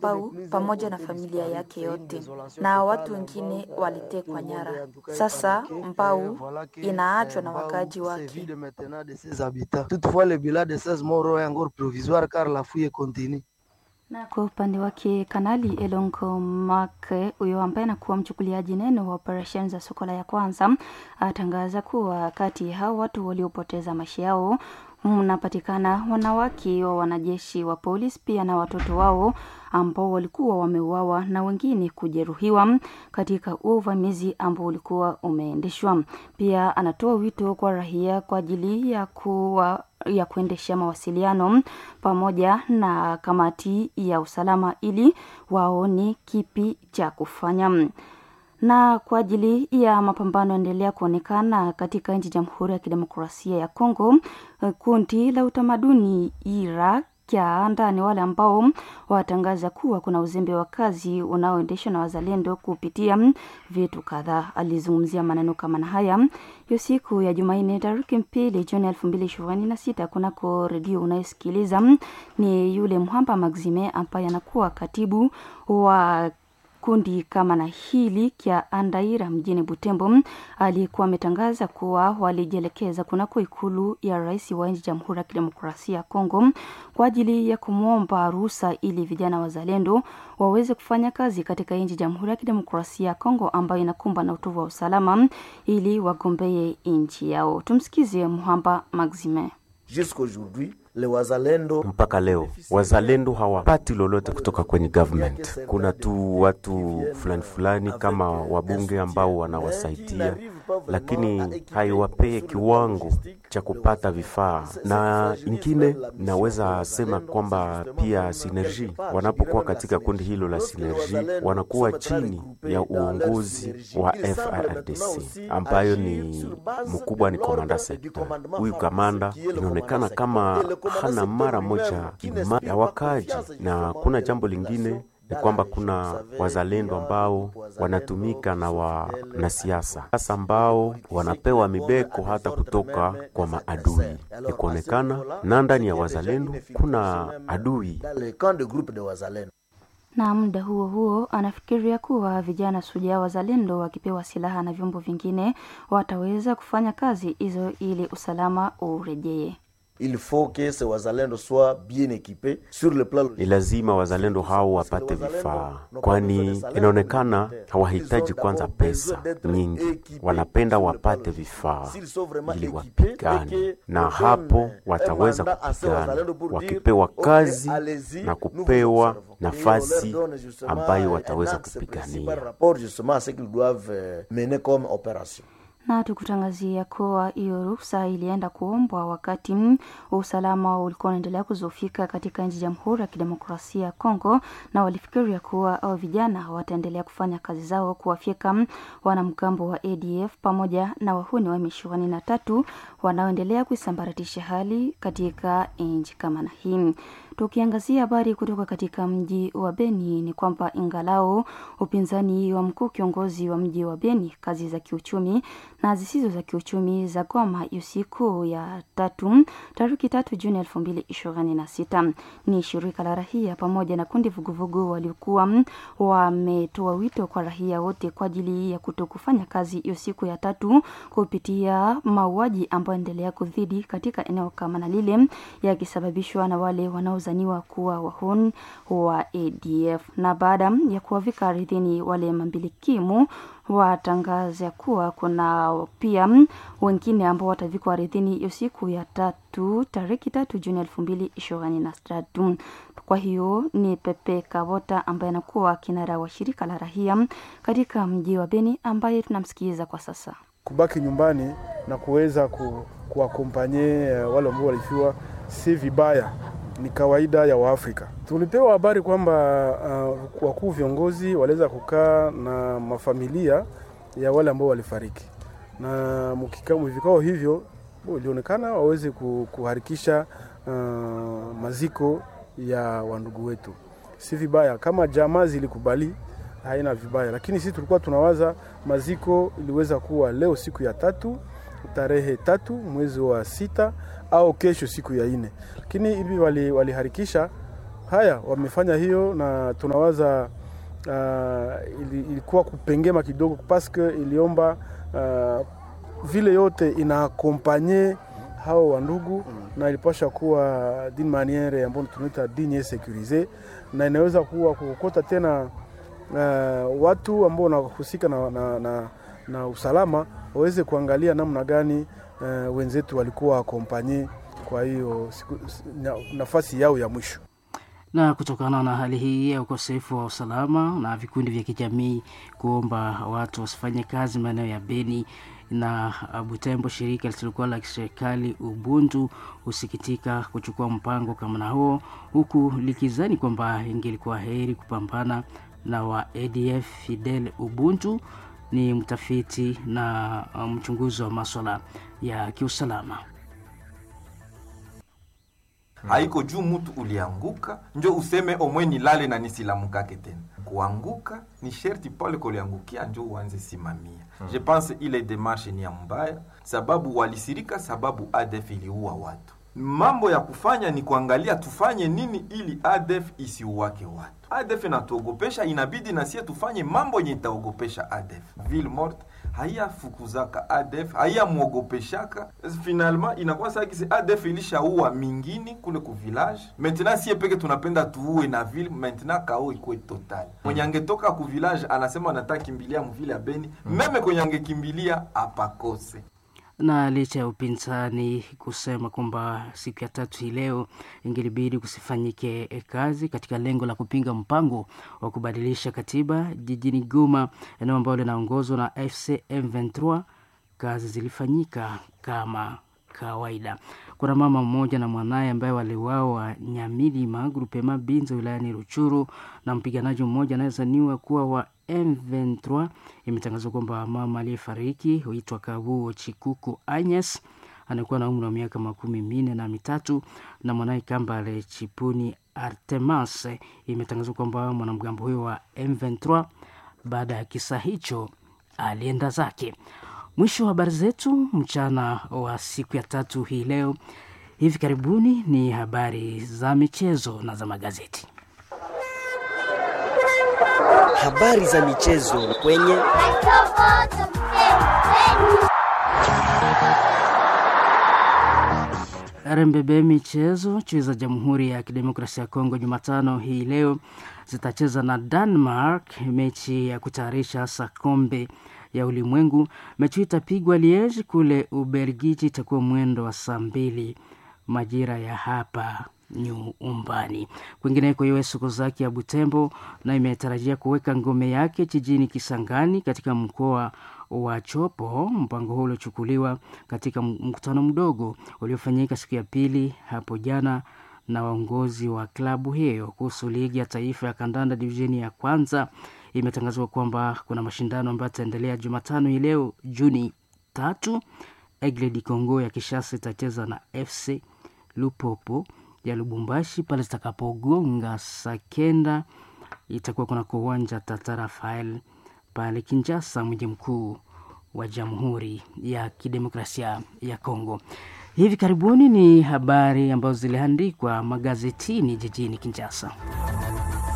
Mpau pamoja na familia yake yote, na watu wengine walitekwa nyara. Sasa Mpau inaachwa na wakaji wake. Toutefois, le bilan de 16 morts est encore provisoire car la fouille continue. Na kwa upande wake Kanali Elongo Make, huyo ambaye anakuwa mchukuliaji neno wa operesheni za Sokola ya kwanza, atangaza kuwa kati ya hao watu waliopoteza maisha yao mnapatikana wanawake wa wanajeshi wa polisi pia na watoto wao ambao walikuwa wameuawa na wengine kujeruhiwa katika uvamizi ambao ulikuwa umeendeshwa. Pia anatoa wito kwa raia kwa ajili ya kuendesha mawasiliano pamoja na kamati ya usalama ili waone kipi cha kufanya. Na kwa ajili ya mapambano endelea kuonekana katika nchi Jamhuri ya Kidemokrasia ya Kongo, kundi la utamaduni Ira kia ndani wale ambao watangaza kuwa kuna uzembe wa kazi unaoendeshwa na wazalendo kupitia vitu kadhaa. Alizungumzia maneno kama na haya hiyo siku ya Jumanne tarehe 2 Juni 2026 kunako redio unayosikiliza. Ni yule Muhamba Maxime ambaye anakuwa katibu wa kundi kama na hili kia Andaira mjini Butembo, alikuwa ametangaza kuwa walijielekeza kunako ikulu ya rais wa nchi Jamhuri ya Kidemokrasia ya Kongo kwa ajili ya kumuomba ruhusa ili vijana wazalendo waweze kufanya kazi katika nchi Jamhuri ya Kidemokrasia ya Kongo ambayo inakumbwa na utovu wa usalama ili wagombee nchi yao. Tumsikize Muhamba Maxime. Jusqu'aujourd'hui, le wazalendo mpaka leo wazalendo hawapati lolote kutoka kwenye government. Kuna tu watu fulani kama wabunge ambao wanawasaidia, lakini haiwapee kiwango cha kupata vifaa. Na ingine naweza sema kwamba pia Synergie wanapokuwa katika kundi hilo la Synergie wanakuwa chini ya uongozi wa FARDC ambayo ni mkubwa ni komanda sekta. Huyu kamanda inaonekana kama hana mara moja ya wakaji. Na kuna jambo lingine ni kwamba kuna wazalendo ambao wanatumika na siasa sasa ambao wanapewa mibeko hata kutoka kwa maadui. Ikuonekana na ndani ya wazalendo kuna adui. Na muda huo anafikiria kuwa vijana sujaa wazalendo wakipewa silaha na vyombo vingine wataweza kufanya kazi hizo ili usalama urejee. Il faut que ces wazalendo soient bien équipés sur le plan. Ni lazima wazalendo hao wapate vifaa, kwani inaonekana hawahitaji kwanza pesa nyingi, wanapenda wapate vifaa ili wapigane, na hapo wataweza kupigana wakipewa kazi na kupewa nafasi ambayo wataweza kupigania. Na tukutangazia kuwa hiyo ruhusa ilienda kuombwa wakati usalama ulikuwa unaendelea kuzofika katika nchi Jamhuri ya Kidemokrasia ya Kongo, na walifikiria kuwa hao vijana wataendelea kufanya kazi zao kuwafika wanamgambo wa ADF pamoja na wahuni wa M23 wanaoendelea kuisambaratisha hali katika nchi kama na hii. Tukiangazia habari kutoka katika mji wa Beni ni kwamba ingalao upinzani wa mkuu kiongozi wa mji wa Beni, kazi za kiuchumi na zisizo za kiuchumi za Goma usiku ya tarehe 3 Juni 2026. Ni shirika la raia pamoja na kundi vuguvugu walikuwa wametoa wito kwa raia wote kwa ajili ya kutokufanya kazi usiku ya tatu kupitia mauaji ambayo endelea kudhidi katika eneo kama na lile yakisababishwa na wale wanaozaniwa kuwa wahuni wa ADF. Na baada ya kuwavika ardhini wale mambilikimu watangaza kuwa kuna pia wengine ambao watavikwa ardhini usiku ya tarehe 3 Juni 2023. Kwa hiyo ni Pepe Kavota ambaye anakuwa kinara wa shirika la raia katika mji wa Beni ambaye tunamsikiza kwa sasa. Kubaki nyumbani na kuweza kuwakompanye wale ambao walifiwa si vibaya, ni kawaida ya Waafrika. Tulipewa habari kwamba wakuu viongozi waliweza kukaa na mafamilia ya wale ambao walifariki, na vikao hivyo ilionekana waweze kuharikisha maziko ya wandugu wetu. Si vibaya kama jamaa zilikubali, haina vibaya, lakini sisi tulikuwa tunawaza maziko iliweza kuwa leo siku ya tarehe 3 mwezi wa 6 au kesho siku ya 4, lakini hivi waliharikisha haya wamefanya hiyo, na tunawaza ilikuwa kupengema kidogo paske iliomba vile yote inaakompanye hao wandugu, na ilipasha kuwa d'une manière ambayo tunaita digne sécurisée, na inaweza kuwa kukota tena watu ambao wanahusika na usalama waweze kuangalia namna gani wenzetu walikuwa akompanye kwa hiyo nafasi yao ya mwisho. Na kutokana na hali hii ya ukosefu wa usalama na vikundi vya kijamii kuomba watu wasifanye kazi maeneo ya Beni na Butembo, shirika lisilokuwa la kiserikali Ubuntu husikitika kuchukua mpango kama na huo, huku likizani kwamba ingelikuwa heri kupambana na wa ADF. Fidel Ubuntu ni mtafiti na mchunguzi wa masuala ya kiusalama. Haiko juu mtu ulianguka njo useme omweni lale na nisilamukake tena. Kuanguka ni sherti pale kuliangukia njo uanze simamia. Je pense ile démarche ni ya mbaya, sababu walisirika, sababu ADF iliua watu. Mambo ya kufanya ni kuangalia tufanye nini ili ADF isiuwake watu. ADF inatuogopesha, inabidi na sie tufanye mambo yenye itaogopesha ADF. Ville morte haya fukuzaka ADF, haya muogopeshaka. Finalement inakuwa sasa kisi ADF ilishaua mingini kule ku village. Maintenant sie peke tunapenda tuue na ville, maintenant kao iko total. Mwenye angetoka ku village anasema anataka kimbilia mvile ya Beni, meme kwenye angekimbilia apakose. Na licha ya upinzani kusema kwamba siku ya tatu hii leo ingelibidi kusifanyike kazi katika lengo la kupinga mpango wa kubadilisha katiba jijini Goma, eneo ambalo linaongozwa na AFC M23, kazi zilifanyika kama kawaida. Kuna mama mmoja na mwanae ambaye waliuawa Nyamilima grupema Binza wilayani Ruchuru na mpiganaji mmoja anayezaniwa kuwa wa M23. Imetangazwa kwamba mama aliyefariki huitwa Kabuo Chikuku Agnes, anakuwa na umri wa miaka 43, na mwanae Kambale Chipuni Artemas. Imetangazwa kwamba mwanamgambo huyo wa M23 baada ya kisa hicho alienda zake. Mwisho wa habari zetu mchana wa siku ya tatu hii leo. Hivi karibuni ni habari za michezo na za magazeti. Habari za michezo kwenye RMBB michezo. Chui za Jamhuri ya Kidemokrasia ya Kongo Jumatano hii leo zitacheza na Denmark, mechi ya kutayarisha hasa kombe ya ulimwengu. Mechi itapigwa Liege kule Ubelgiji, itakuwa mwendo wa saa 2 majira ya hapa nyumbani. Kwingineko, US Kozaki ya Butembo na imetarajia kuweka ngome yake jijini Kisangani katika mkoa wa Chopo. Mpango huo uliochukuliwa katika mkutano mdogo uliofanyika siku ya pili hapo jana na waongozi wa klabu hiyo kuhusu ligi ya taifa ya kandanda divisheni ya kwanza. Imetangazwa kwamba kuna mashindano ambayo yataendelea Jumatano hii leo Juni 3. Aigle du Congo ya Kishasa itacheza na FC Lupopo ya Lubumbashi pale zitakapogonga saa 9. Itakuwa kuna uwanja Tata Rafael pale Kinshasa, mji mkuu wa Jamhuri ya Kidemokrasia ya Kongo. Hivi karibuni ni habari ambazo ziliandikwa magazetini jijini Kinshasa.